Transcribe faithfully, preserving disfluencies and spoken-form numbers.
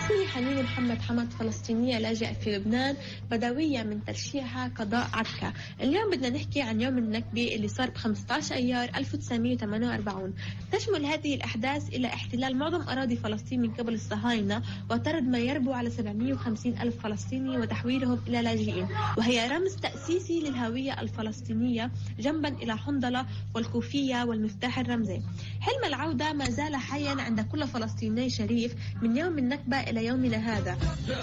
اسمي حنين محمد حمد، فلسطينية لاجئة في لبنان، بدوية من ترشيحة قضاء عكا. اليوم بدنا نحكي عن يوم النكبة اللي صار ب خمسة عشر أيار ألف وتسعمائة وثمانية وأربعين. تشمل هذه الأحداث إلى احتلال معظم أراضي فلسطين من قبل الصهاينة وطرد ما يربو على سبعمائة وخمسين ألف فلسطيني وتحويلهم إلى لاجئين، وهي رمز تأسيسي للهوية الفلسطينية جنبا إلى حنظلة والكوفية والمفتاح الرمزي. حلم العودة ما زال حيا عند كل فلسطيني شريف من يوم النكبة إلى يومنا هذا.